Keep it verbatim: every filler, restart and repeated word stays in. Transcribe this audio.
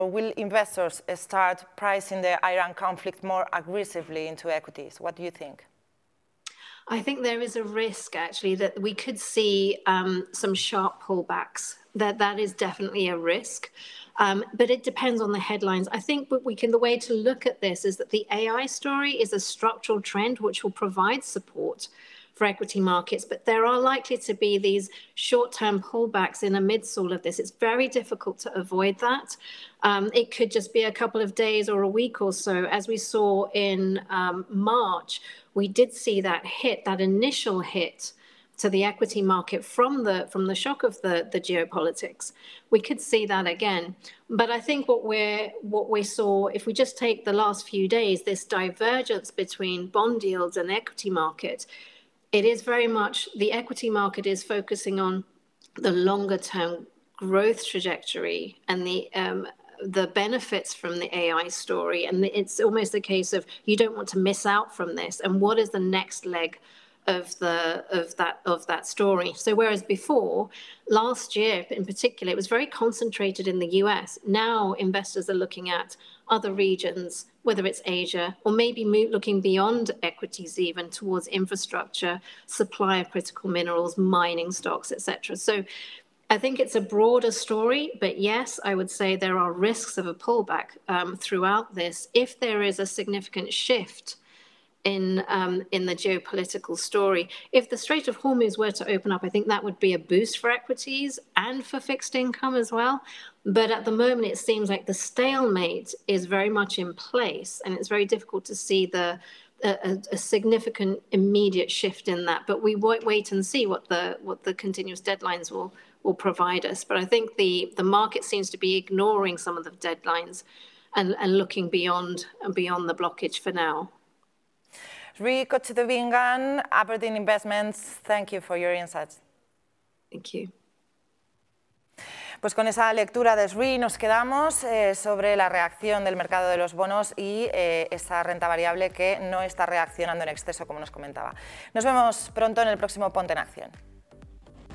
Or will investors start pricing the Iran conflict more aggressively into equities? What do you think? I think there is a risk, actually, that we could see um, some sharp pullbacks. That that is definitely a risk, um, but it depends on the headlines. I think what we can, the way to look at this is that the A I story is a structural trend which will provide support for equity markets, but there are likely to be these short-term pullbacks in amidst all of this. It's very difficult to avoid that. Um, it could just be a couple of days or a week or so. As we saw in um, March, we did see that hit, that initial hit to the equity market from the from the shock of the, the geopolitics. We could see that again. But I think what we're what we saw, if we just take the last few days, this divergence between bond yields and equity market, it is very much, the equity market is focusing on the longer term growth trajectory and the um, the benefits from the A I story. And it's almost a case of you don't want to miss out from this. And what is the next leg of the of that of that story? So whereas before, last year in particular, it was very concentrated in the U S. Now investors are looking at other regions, whether it's Asia, or maybe looking beyond equities even towards infrastructure, supply of critical minerals, mining stocks, et cetera. So I think it's a broader story, but yes, I would say there are risks of a pullback um, throughout this if there is a significant shift in um, in the geopolitical story. If the Strait of Hormuz were to open up, I think that would be a boost for equities and for fixed income as well. But at the moment, it seems like the stalemate is very much in place, and it's very difficult to see the a, a significant immediate shift in that. But we won't wait and see what the what the continuous deadlines will will provide us. But I think the the market seems to be ignoring some of the deadlines and, and looking beyond beyond the blockage for now. Sri Kotchadevingan, Aberdeen Investments, thank you for your insights. Thank you. Pues con esa lectura de Sri nos quedamos eh, sobre la reacción del mercado de los bonos y eh, esa renta variable que no está reaccionando en exceso, como nos comentaba. Nos vemos pronto en el próximo Ponte en Acción.